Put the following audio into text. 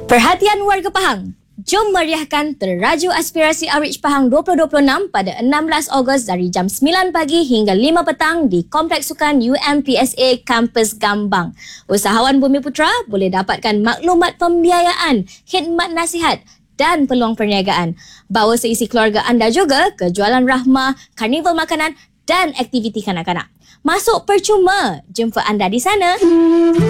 Perhatian warga Pahang, jom meriahkan Teraju Aspirasi Outreach Pahang 2026 pada 16 Ogos dari jam 9 pagi hingga 5 petang di Kompleks Sukan UMPSA Kampus Gambang. Usahawan Bumiputra boleh dapatkan maklumat pembiayaan, khidmat nasihat dan peluang perniagaan. Bawa seisi keluarga anda juga ke jualan rahmah, karnival makanan dan aktiviti kanak-kanak. Masuk percuma. Jumpa anda di sana.